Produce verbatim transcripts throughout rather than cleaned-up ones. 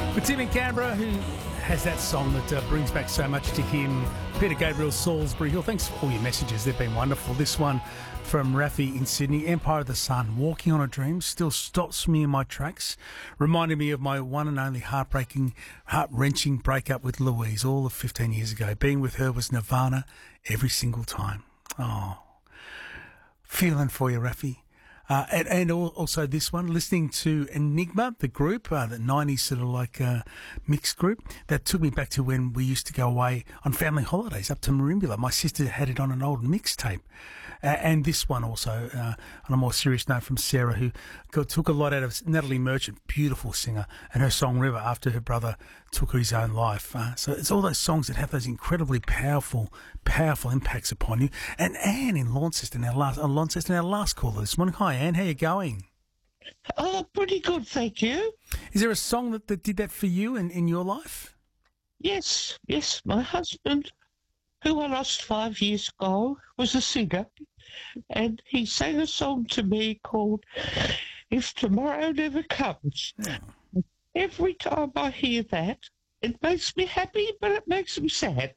For Tim in Canberra, who has that song that uh, brings back so much to him, Peter Gabriel, Salisbury Hill. Thanks for all your messages. They've been wonderful. This one from Rafi in Sydney, Empire of the Sun, Walking on a Dream, still stops me in my tracks, reminding me of my one and only heartbreaking, heart-wrenching breakup with Louise all of fifteen years ago. Being with her was nirvana every single time. Oh, feeling for you, Rafi. Uh, and, and also this one, listening to Enigma, the group, uh, the nineties sort of like uh, mixed group, that took me back to when we used to go away on family holidays up to Merimbula. My sister had it on an old mixtape. Uh, and this one also, uh, on a more serious note, from Sarah, who got, took a lot out of Natalie Merchant, beautiful singer, and her song River after her brother took his own life. Uh, so it's all those songs that have those incredibly powerful, powerful impacts upon you. And Anne in Launceston, our last, uh, Launceston, our last caller this morning. Hi, Anne, how you going? Oh, pretty good, thank you. Is there a song that, that did that for you in, in your life? Yes, yes, my husband, who I lost five years ago, was a singer, and he sang a song to me called If Tomorrow Never Comes. Oh. Every time I hear that, it makes me happy, but it makes me sad.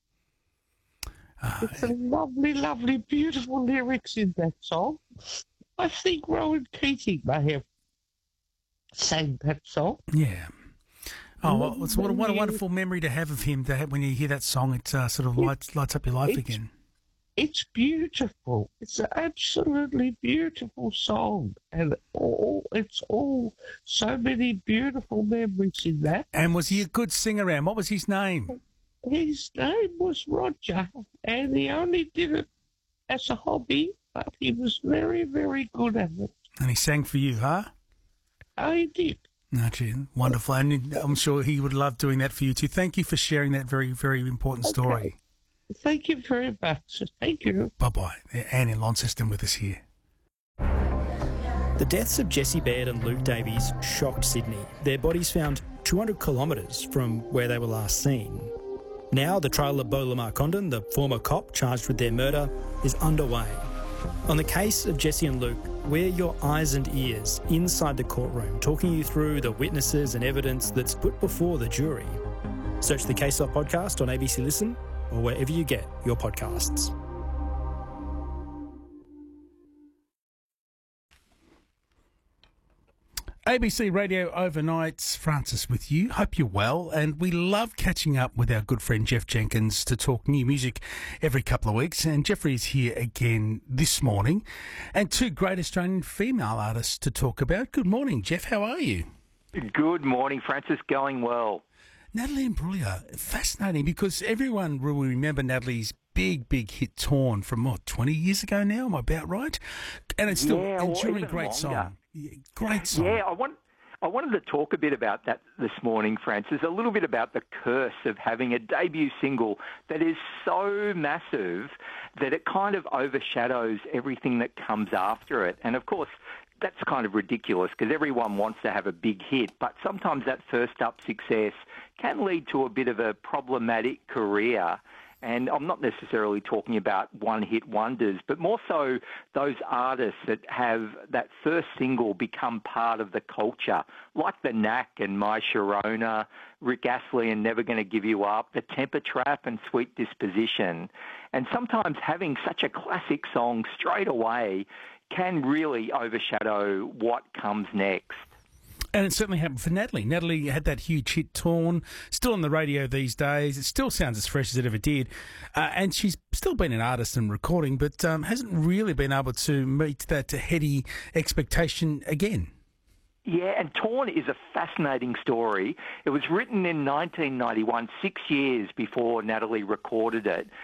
Uh, it's a lovely, lovely, beautiful lyrics in that song. I think Rowan Keating may have sang that song. Yeah. Oh, well, it's what a, what a wonderful memory to have of him. To have, when you hear that song, it uh, sort of lights lights up your life it's, again. It's beautiful. It's an absolutely beautiful song, and all it's all so many beautiful memories in that. And was he a good singer, Anne? What was his name? His name was Roger, and he only did it as a hobby, but he was very, very good at it. And he sang for you, huh? I did. No, gee, wonderful. And I'm sure he would love doing that for you too. Thank you for sharing that very, very important story. Okay. Thank you very much. Thank you. Bye-bye. Anne in Launceston with us here. The deaths of Jessie Baird and Luke Davies shocked Sydney. Their bodies found two hundred kilometres from where they were last seen. Now the trial of Beau Lamar Condon, the former cop charged with their murder, is underway. On the case of Jessie and Luke, we're your eyes and ears inside the courtroom, talking you through the witnesses and evidence that's put before the jury. Search the Case Off podcast on A B C Listen or wherever you get your podcasts. A B C Radio Overnights, Francis with you. Hope you're well, and we love catching up with our good friend Jeff Jenkins to talk new music every couple of weeks, and Jeffrey is here again this morning, and two great Australian female artists to talk about. Good morning, Jeff, how are you? Good morning, Francis, going well. Natalie Imbruglia, fascinating, because everyone will remember Natalie's big, big hit Torn from, what, twenty years ago now, am I about right? And it's still yeah, enduring, great longer. song. Yeah, great song. Yeah, I want. I wanted to talk a bit about that this morning, Francis, a little bit about the curse of having a debut single that is so massive that it kind of overshadows everything that comes after it. And, of course, that's kind of ridiculous because everyone wants to have a big hit, but sometimes that first-up success can lead to a bit of a problematic career. And I'm not necessarily talking about one-hit wonders, but more so those artists that have that first single become part of the culture, like The Knack and My Sharona, Rick Astley and Never Gonna Give You Up, The Temper Trap and Sweet Disposition. And sometimes having such a classic song straight away can really overshadow what comes next. And it certainly happened for Natalie. Natalie had that huge hit, Torn, still on the radio these days. It still sounds as fresh as it ever did. Uh, and she's still been an artist and recording, but um, hasn't really been able to meet that heady expectation again. Yeah, and Torn is a fascinating story. It was written in nineteen ninety-one, six years before Natalie recorded it.